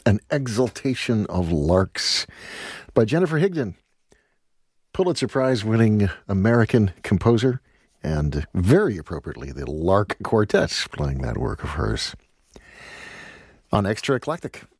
An Exaltation of Larks by Jennifer Higdon, Pulitzer Prize-winning American composer, and very appropriately, the Lark Quartet playing that work of hers on Extra Eclectic.